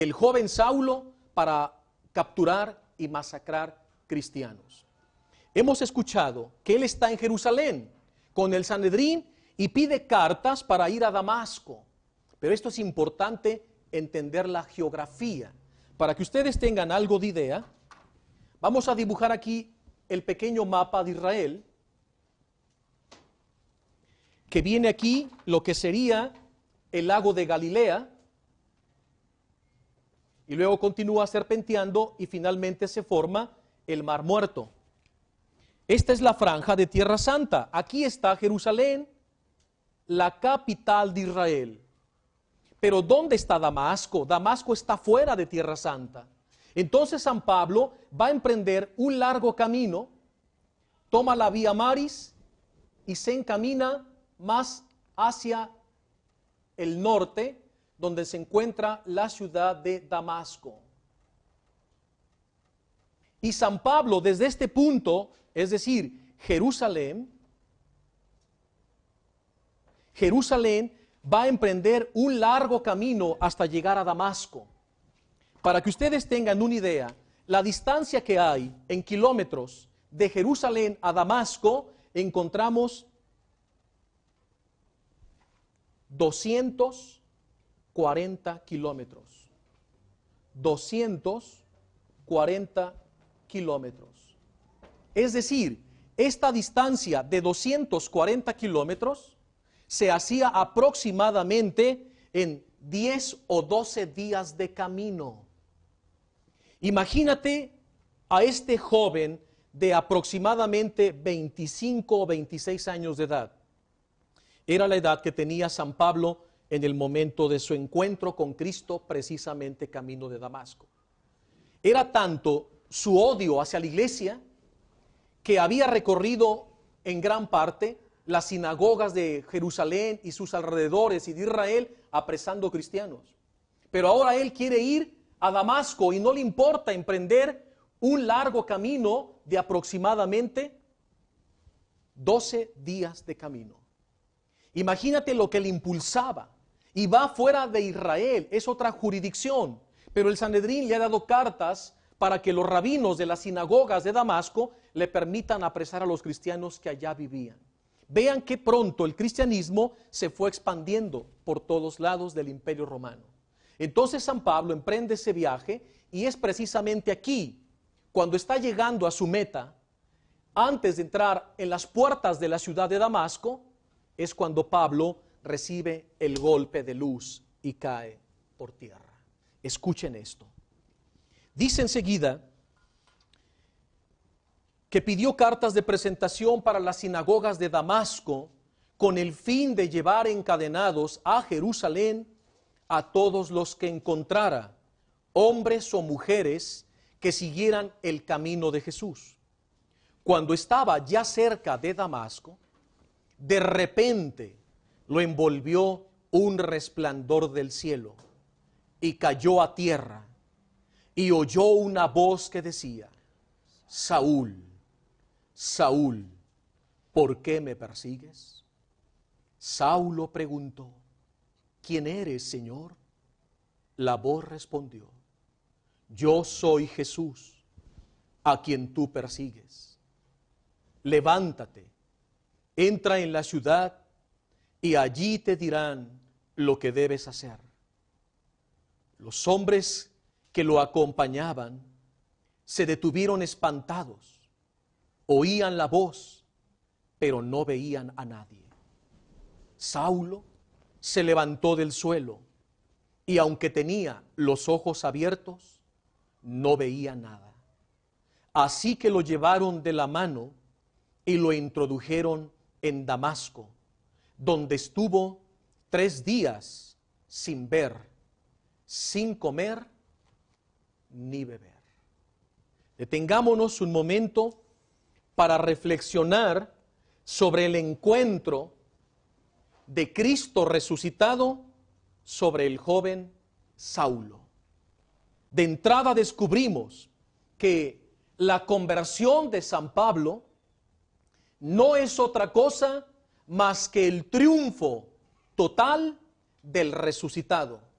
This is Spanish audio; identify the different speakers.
Speaker 1: el joven Saulo para capturar y masacrar cristianos. Hemos escuchado que él está en Jerusalén con el Sanedrín y pide cartas para ir a Damasco. Pero esto es importante entender la geografía. Para que ustedes tengan algo de idea, vamos a dibujar aquí el pequeño mapa de Israel, que viene aquí lo que sería el lago de Galilea, y luego continúa serpenteando y finalmente se forma el Mar Muerto. Esta es la franja de Tierra Santa. Aquí está Jerusalén, la capital de Israel. Pero ¿dónde está Damasco? Damasco está fuera de Tierra Santa. Entonces San Pablo va a emprender un largo camino, toma la Vía Maris y se encamina más hacia el norte, donde se encuentra la ciudad de Damasco. Y San Pablo desde este punto, es decir, Jerusalén, va a emprender un largo camino hasta llegar a Damasco. Para que ustedes tengan una idea, la distancia que hay en kilómetros de Jerusalén a Damasco, encontramos 240 kilómetros. 240 kilómetros. Es decir, esta distancia de 240 kilómetros se hacía aproximadamente en 10 o 12 días de camino. Imagínate a este joven de aproximadamente 25 o 26 años de edad. Era la edad que tenía San Pablo en el momento de su encuentro con Cristo, precisamente camino de Damasco. Era tanto su odio hacia la iglesia que había recorrido en gran parte las sinagogas de Jerusalén y sus alrededores y de Israel apresando cristianos. Pero ahora él quiere ir a Damasco y no le importa emprender un largo camino de aproximadamente 12 días de camino. Imagínate lo que le impulsaba. Y va fuera de Israel, es otra jurisdicción. Pero el Sanedrín le ha dado cartas para que los rabinos de las sinagogas de Damasco le permitan apresar a los cristianos que allá vivían. Vean que pronto el cristianismo se fue expandiendo por todos lados del Imperio Romano. Entonces San Pablo emprende ese viaje y es precisamente aquí, cuando está llegando a su meta, antes de entrar en las puertas de la ciudad de Damasco, es cuando Pablo recibe el golpe de luz y cae por tierra. Escuchen esto. Dice enseguida que pidió cartas de presentación para las sinagogas de Damasco con el fin de llevar encadenados a Jerusalén a todos los que encontrara, hombres o mujeres que siguieran el camino de Jesús. Cuando estaba ya cerca de Damasco, de repente lo envolvió un resplandor del cielo y cayó a tierra y oyó una voz que decía: Saúl, Saúl, ¿por qué me persigues? Saulo preguntó: ¿quién eres, Señor? La voz respondió: yo soy Jesús, a quien tú persigues. Levántate, entra en la ciudad y allí te dirán lo que debes hacer. Los hombres que lo acompañaban se detuvieron espantados, oían la voz, pero no veían a nadie. Saulo se levantó del suelo y aunque tenía los ojos abiertos, no veía nada. Así que lo llevaron de la mano y lo introdujeron en Damasco, donde estuvo 3 días sin ver, sin comer ni beber. Detengámonos un momento para reflexionar sobre el encuentro de Cristo resucitado sobre el joven Saulo. De entrada descubrimos que la conversión de San Pablo no es otra cosa más que el triunfo total del resucitado.